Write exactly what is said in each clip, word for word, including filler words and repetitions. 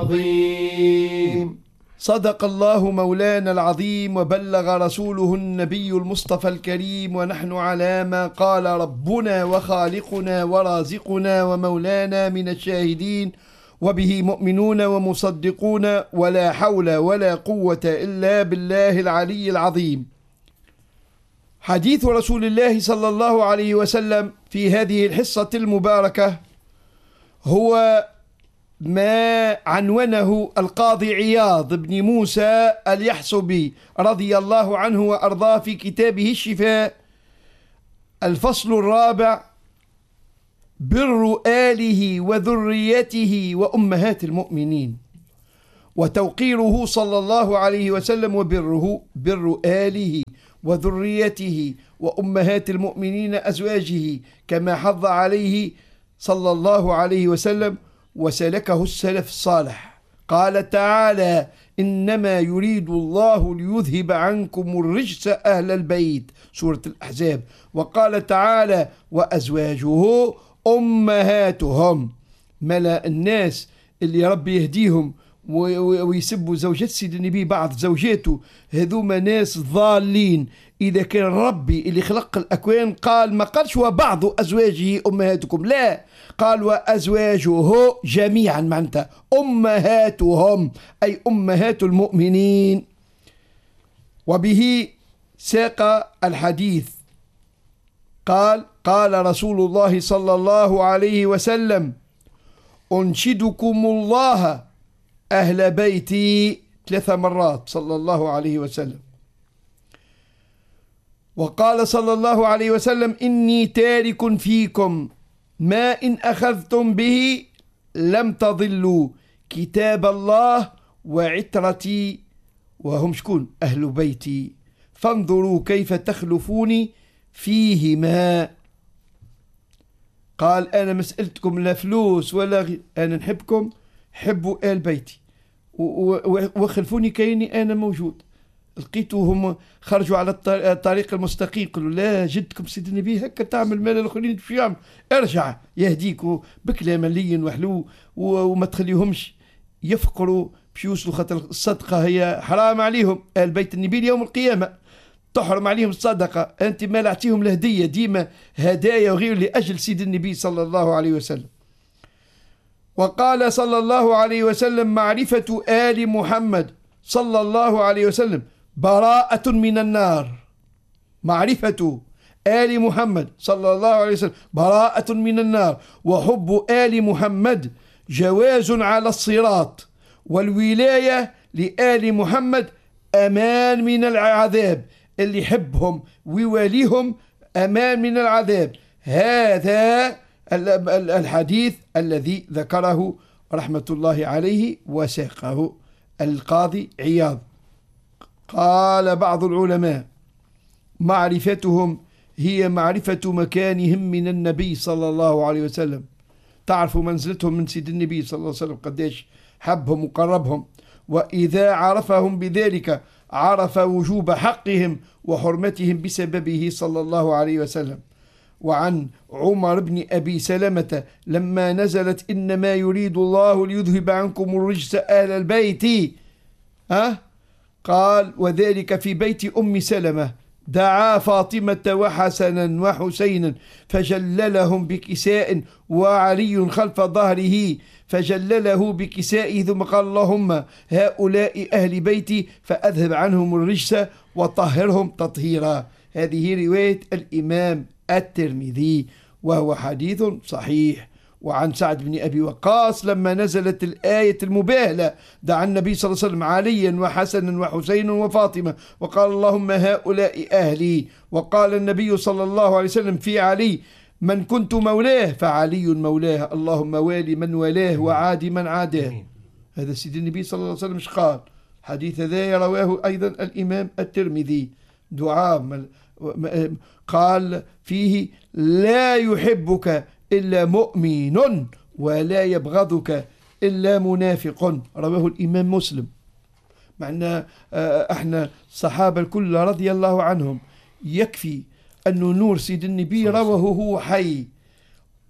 عظيم. صدق الله مولانا العظيم وبلغ رسوله النبي المصطفى الكريم، ونحن على ما قال ربنا وخالقنا ورازقنا ومولانا من الشاهدين، وبه مؤمنون ومصدقون، ولا حول ولا قوة إلا بالله العلي العظيم. حديث رسول الله صلى الله عليه وسلم في هذه الحصة المباركة هو ما عنونه القاضي عياض بن موسى اليحصبي رضي الله عنه وأرضاه في كتابه الشفاء، الفصل الرابع: بر آله وذريته وأمهات المؤمنين، وتوقيره صلى الله عليه وسلم، وبره بر آله وذريته وأمهات المؤمنين أزواجه كما حض عليه صلى الله عليه وسلم وسلكه السلف الصالح. قال تعالى: إنما يريد الله ليذهب عنكم الرجس أهل البيت، سورة الأحزاب. وقال تعالى: وأزواجه أمهاتهم. ملا الناس اللي ربي يهديهم ويسبوا زوجات سيد النبي، بعض زوجاته هذوما ناس ضالين. إذا كان ربي اللي خلق الأكوان قال، ما قالش وبعض أزواجه أمهاتكم، لا، قال وأزواجه جميعا، معناتها أمهاتهم أي أمهات المؤمنين. وبه ساق الحديث، قال: قال رسول الله صلى الله عليه وسلم: أنشدكم الله أهل بيتي، ثلاث مرات صلى الله عليه وسلم. وقال صلى الله عليه وسلم: إني تارك فيكم ما إن أخذتم به لم تضلوا، كتاب الله وعترتي، وهم شكون؟ أهل بيتي، فانظروا كيف تخلفوني فيهما. قال: أنا مسألتكم لا فلوس ولا غير، أنا نحبكم، حبوا آل بيتي، وخلفوني كيني أنا موجود. لقيتوهم خرجوا على الطريق المستقيم، قالوا: لا، جدكم سيد النبي هكا تعمل مال الآخرين في يعمل، ارجع يهديك بكلام لين وحلو، وما تخليهمش يفقروا باش يوصلوا، خاطر الصدقة هي حرام عليهم. آل بيت النبي يوم القيامة تحرم عليهم الصدقة، أنت ما لعتيهم الهدية، ديما هدايا وغير لأجل سيد النبي صلى الله عليه وسلم. وقال صلى الله عليه وسلم: معرفة آل محمد صلى الله عليه وسلم براءة من النار. معرفة آل محمد صلى الله عليه وسلم براءة من النار، وحب آل محمد جواز على الصراط، والولاية لآل محمد أمان من العذاب. اللي يحبهم ويواليهم أمان من العذاب. هذا الحديث الذي ذكره رحمة الله عليه وساقه القاضي عياض. قال بعض العلماء: معرفتهم هي معرفة مكانهم من النبي صلى الله عليه وسلم، تعرفوا منزلتهم من سيد النبي صلى الله عليه وسلم، قديش حبهم وقربهم. وإذا عرفهم بذلك عرف وجوب حقهم وحرمتهم بسببه صلى الله عليه وسلم. وعن عمر بن أبي سلمة لما نزلت: إنما يريد الله ليذهب عنكم الرجس أهل البيت، أه؟ قال: وذلك في بيت أم سلمة، دعا فاطمة وحسنا وحسينا فجللهم بكساء، وعلي خلف ظهره فجلله بكسائه، ثم قال: اللهم هؤلاء أهل بيتي فأذهب عنهم الرجس وطهرهم تطهيرا. هذه رواية الإمام الترمذي، وهو حديث صحيح. وعن سعد بن أبي وقاص لما نزلت الآية المباهلة دعا النبي صلى الله عليه وسلم عليا وحسنا وحسينا وفاطمة وقال: اللهم هؤلاء أهلي. وقال النبي صلى الله عليه وسلم في علي: من كنت مولاه فعلي مولاه، اللهم والي من والاه وعادي من عاداه. هذا سيد النبي صلى الله عليه وسلم قال. حديث ذا رواه أيضا الإمام الترمذي. دعاء قال فيه: لا يحبك إلا مؤمن ولا يبغضك إلا منافق، رواه الإمام مسلم. معنا احنا الصحابة الكل رضي الله عنهم، يكفي أنه نور سيد النبي رواه هو حي،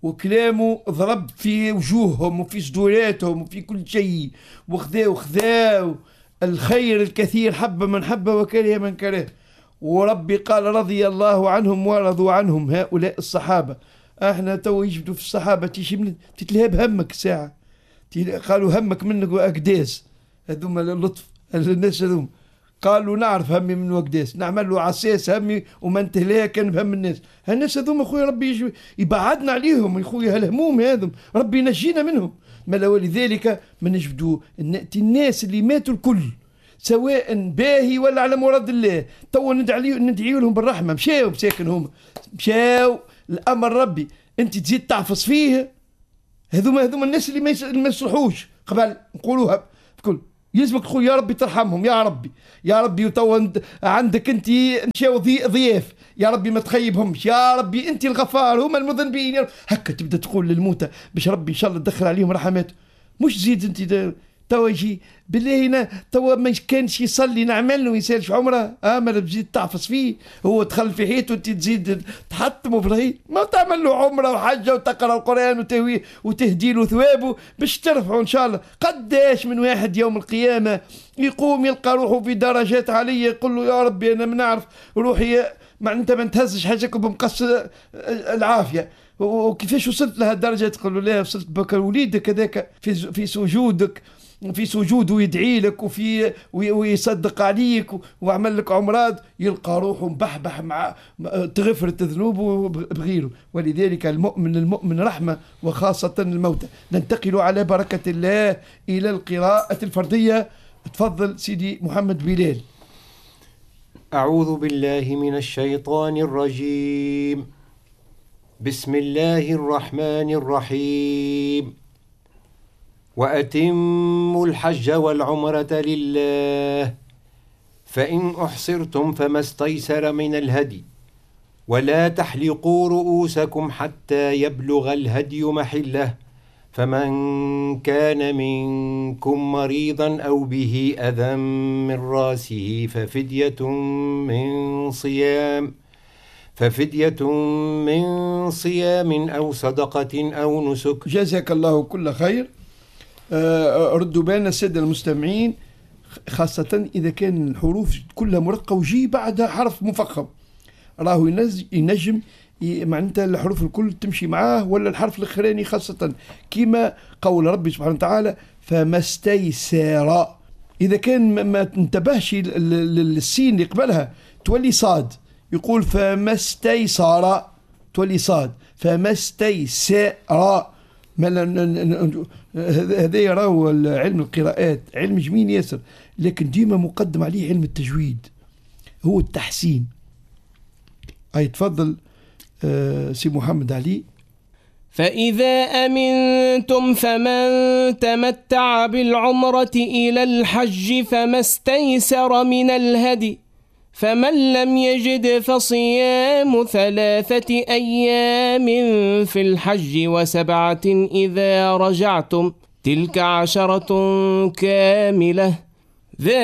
وكلامه ضرب في وجوههم وفي صدوراتهم وفي كل شيء، وخذا وخذا الخير الكثير، حب من حب وكره من كره. وربي قال رضي الله عنهم ورضوا عنهم، هؤلاء الصحابة. احنا تو يجبدوا في الصحابة تيجي تتلهب همك ساعة، قالوا همك منك وأقداس، هذوما اللطف الناس هذوما قالوا نعرف همي من وقداس، نعمل له عساس همي وما انتهلها كان بهم الناس. هالناس هذوما خويا ربي يبعدنا عليهم يا خويا، هالهموم هذم ربي ينجينا منهم. ما ولذلك ما نجبدوا نأتي الناس اللي ماتوا الكل سواء باهي ولا على مراد الله، تو ندعي ندعي لهم بالرحمة، مشاو بساكن هما مشاو الأمر ربي، أنت تزيد تعفص فيه. هذوما هذوما الناس اللي ما يصلحوش قبل نقولوها بكل، يلزمك تقول يا ربي ترحمهم يا ربي يا ربي، وتو عندك انت مشاو ضياف يا ربي ما تخيبهمش يا ربي، انت الغفار هم المذنبين، هكا تبدا تقول للموتى باش ربي ان شاء الله تدخل عليهم رحماته. مش زيد انت توا يجي بالله هنا توا ما كانش يصلي نعمل له يسالش عمره، اه ما تزيد تعفص فيه، هو دخل في حيط وانت تزيد تحطمه في الحيط، ما تعمل له عمره وحجه وتقرا القران وتهويه وتهدي له ثوابه باش ترفعوا ان شاء الله. قداش من واحد يوم القيامه يقوم يلقى روحه في درجات عاليه، يقول له يا ربي انا ما نعرف روحي، ما انت ما نتهزش حاجك بمقص العافيه، وكيفاش وصلت لها الدرجه؟ تقول له لا وصلت بك وليدك هذاك في في سجودك، في سجود ويدعي لك وفي ويصدق عليك وعمل لك عمرات، يلقى روحه مبحبح مع تغفرت ذنوبه بغيره. ولذلك المؤمن المؤمن رحمة وخاصة الموتى. ننتقل على بركة الله إلى القراءة الفردية. تفضل سيدي محمد بلال. أعوذ بالله من الشيطان الرجيم. بسم الله الرحمن الرحيم. وأتموا الحج والعمرة لله، فإن أحصرتم فما استيسر من الهدي، ولا تحلقوا رؤوسكم حتى يبلغ الهدي محله، فمن كان منكم مريضا أو به أذى من راسه ففدية من صيام ففدية من صيام أو صدقة أو نسك. جزاك الله كل خير. ردوا بالنا السادة المستمعين، خاصة إذا كان الحروف كلها مرقة وجي بعدها حرف مفخم، راهو ينجم معناتها الحروف الكل تمشي معاه، ولا الحرف الأخراني خاصة كما قول ربي سبحانه وتعالى فما استيسر. إذا كان ما تنتبهش للسين اللي قبلها تولي صاد، يقول فما استيسر تولي صاد، فما استيسر. هذا يراو علم القراءات علم جميل ياسر، لكن ديما مقدم عليه علم التجويد، هو التحسين. أي تفضل آه سي محمد علي. فإذا أمنتم فمن تمتع بالعمرة إلى الحج فما استيسر من الهدي، فمن لم يجد فصيام ثلاثة أيام في الحج وسبعة إذا رجعتم، تلك عشرة كاملة.